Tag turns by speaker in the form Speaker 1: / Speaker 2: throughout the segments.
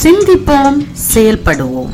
Speaker 1: சிந்திப்போம், செயல்படுவோம்.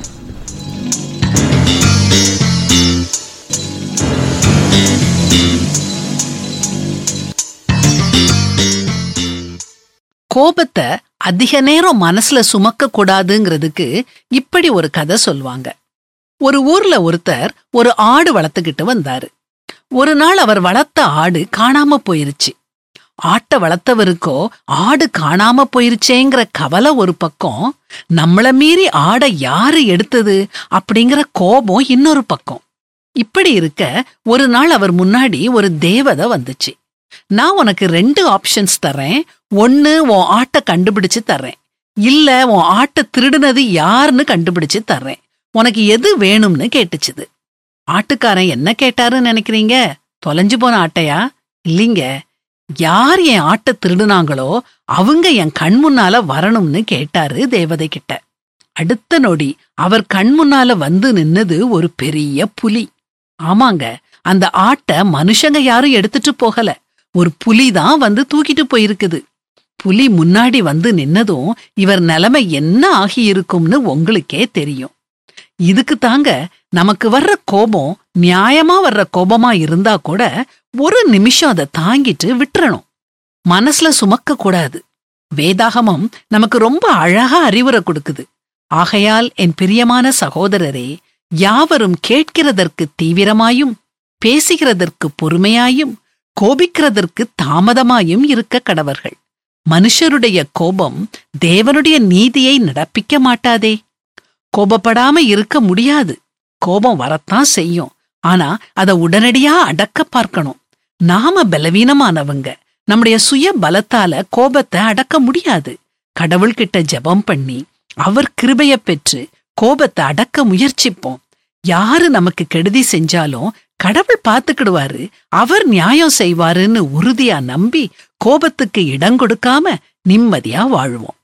Speaker 2: கோபத்தை அதிக நேரம் மனசுல சுமக்க கூடாதுங்கிறதுக்கு இப்படி ஒரு கதை சொல்வாங்க. ஒரு ஊர்ல ஒருத்தர் ஒரு ஆடு வளர்த்துக்கிட்டு வந்தாரு. ஒரு நாள் அவர் வளர்த்த ஆடு காணாம போயிருச்சு. ஆட்டை வளர்த்தவருக்கோ ஆடு காணாம போயிருச்சேங்கிற கவலை ஒரு பக்கம், நம்மள மீறி ஆடை யாரு எடுத்தது அப்படிங்கிற கோபம் இன்னொரு பக்கம். இப்படி இருக்க ஒரு நாள் அவர் முன்னாடி ஒரு தேவதை வந்துச்சு. நான் உனக்கு 2 ஆப்ஷன்ஸ் தர்றேன். ஒன்னு, உன் ஆட்டை கண்டுபிடிச்சு தர்றேன். இல்ல, உன் ஆட்டை திருடுனது யாருன்னு கண்டுபிடிச்சு தர்றேன். உனக்கு எது வேணும்னு கேட்டுச்சுது. ஆட்டுக்காரன் என்ன கேட்டாருன்னு நினைக்கிறீங்க? தொலைஞ்சு போன ஆட்டையா? இல்லீங்க, யார் என் ஆட்டை திருடுனாங்களோ அவங்க என் கண் முன்னால வரணும்னு கேட்டாரு தேவதை கிட்ட. அடுத்த நொடி அவர் கண் முன்னால வந்து நின்னது ஒரு பெரிய புலி. ஆமாங்க, அந்த ஆட்டை மனுஷங்க யாரும் எடுத்துட்டு போகல, ஒரு புலிதான் வந்து தூக்கிட்டு போயிருக்குது. புலி முன்னாடி வந்து நின்னதும் இவர் நிலைமை என்ன ஆகியிருக்கும்னு உங்களுக்கே தெரியும். இதுக்கு தாங்க நமக்கு வர்ற கோபம் நியாயமா வர்ற கோபமா இருந்தா கூட ஒரு நிமிஷம் அதை தாங்கிட்டு விட்டுறணும். மனசுல சுமக்க கூடாது. வேதாகமம் நமக்கு ரொம்ப அழகா அறிவுரை கொடுக்குது. ஆகையால் என் பிரியமான சகோதரரே, யாவரும் கேட்கிறதற்கு தீவிரமாயும், பேசுகிறதற்கு பொறுமையாயும், கோபிக்கிறதற்கு தாமதமாயும் இருக்க கடவர்கள். மனுஷருடைய கோபம் தேவனுடைய நீதியை நடப்பிக்க மாட்டாதே. கோபப்படாம இருக்க முடியாது. கோபம் வரத்தான் செய்யும். ஆனா அதை உடனடியா அடக்க பார்க்கணும். நாம பலவீனமானவங்க. நம்முடைய சுய பலத்தால கோபத்தை அடக்க முடியாது. கடவுள்கிட்ட ஜெபம் பண்ணி அவர் கிருபைய பெற்று கோபத்தை அடக்க முயற்சிப்போம். யாரு நமக்கு கெடுதி செஞ்சாலும் கடவுள் பார்த்துக்கிடுவாரு, அவர் நியாயம் செய்வாருன்னு உறுதியா நம்பி கோபத்துக்கு இடம் கொடுக்காம நிம்மதியா வாழ்வோம்.